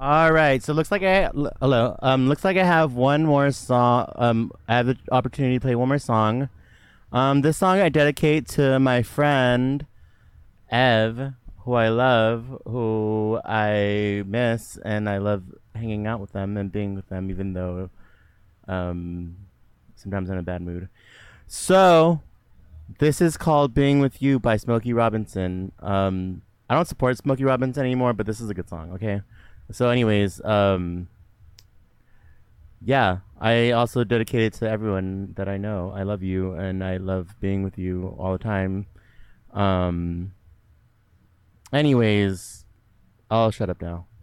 All right. So looks like hello. Looks like I have one more song. I have the opportunity to play one more song. This song I dedicate to my friend Ev, who I love, who I miss, and I love hanging out with them and being with them, even though um sometimes I'm in a bad mood. So this is called "Being with You" by Smokey Robinson. I don't support Smokey Robinson anymore, but this is a good song. Okay. So, anyways, yeah, I also dedicate it to everyone that I know. I love you, and I love being with you all the time. Um, anyways, I'll shut up now.